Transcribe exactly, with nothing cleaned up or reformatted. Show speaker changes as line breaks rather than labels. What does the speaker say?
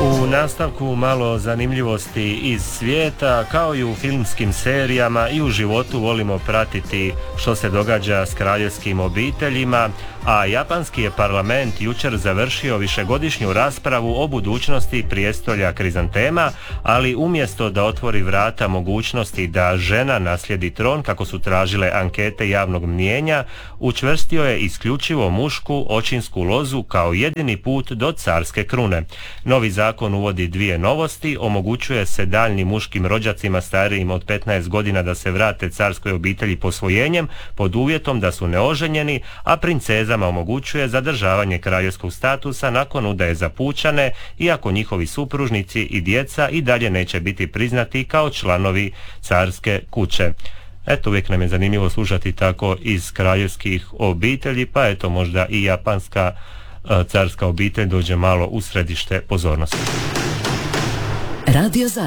U nastavku malo zanimljivosti iz svijeta, kao i u filmskim serijama i u životu volimo pratiti što se događa s kraljevskim obiteljima, a japanski je parlament jučer završio višegodišnju raspravu o budućnosti prijestolja Krizantema, ali umjesto da otvori vrata mogućnosti da žena naslijedi tron, kako su tražile ankete javnog mnijenja, učvrstio je isključivo mušku očinsku lozu kao jedini put do carske krune. Novi zakon uvodi dvije novosti: omogućuje se daljnjim muškim rođacima starijim od petnaest godina da se vrate carskoj obitelji posvojenjem pod uvjetom da su neoženjeni, a princezama omogućuje zadržavanje kraljevskog statusa nakon udaje za pučane, iako njihovi supružnici i djeca i dalje neće biti priznati kao članovi carske kuće. Eto, uvijek nam je zanimljivo slušati tako iz kraljevskih obitelji, pa eto možda i japanska carska obitelj dođe malo u središte pozornosti.
Radio